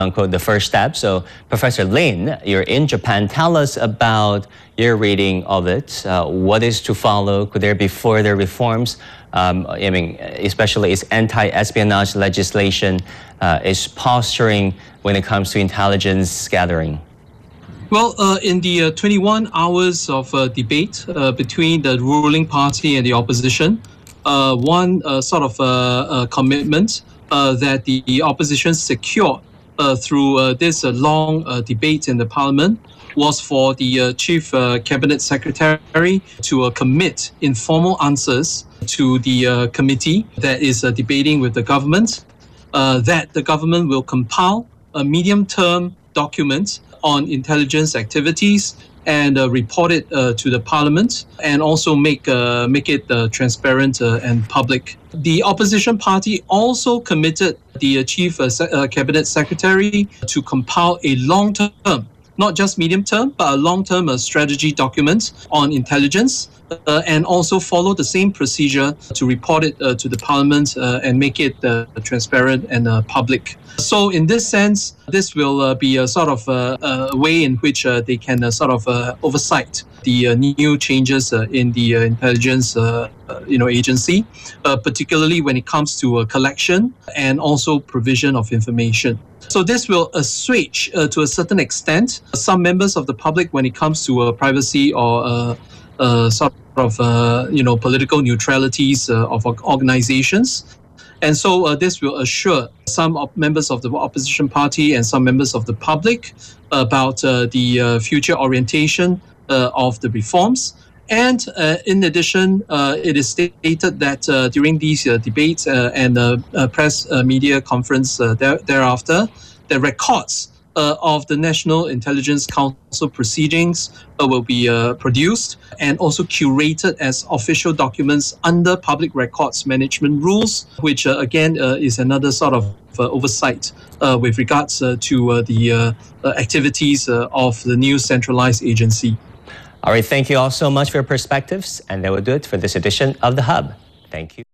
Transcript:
unquote, the first step. So, Professor Lin, you're in Japan. Tell us about your reading of it. What is to follow? Could there be further reforms? Especially its anti-espionage legislation is posturing when it comes to intelligence gathering. Well, in the 21 hours of debate between the ruling party and the opposition, one sort of commitment that the opposition secured through this long debate in the parliament was for the chief cabinet secretary to commit informal answers to the committee that is debating with the government, that the government will compile a medium-term document on intelligence activities and report it to the parliament, and also make it transparent and public. The opposition party also committed the chief cabinet secretary to compile a long-term, not just medium-term, but a long-term strategy document on intelligence, and also follow the same procedure to report it to the parliament and make it transparent and public. So in this sense, this will be a sort of a way in which they can sort of oversight the new changes in the intelligence agency, particularly when it comes to collection and also provision of information. So this will assuage to a certain extent some members of the public when it comes to privacy or sort of political neutralities of organizations. And so this will assure some members of the opposition party and some members of the public about the future orientation of the reforms. And in addition, it is stated that during these debates and press media conference thereafter, the records of the National Intelligence Council proceedings will be produced and also curated as official documents under public records management rules, which again is another sort of oversight with regards to the activities of the new centralized agency. All right, thank you all so much for your perspectives, and that will do it for this edition of The Hub. Thank you.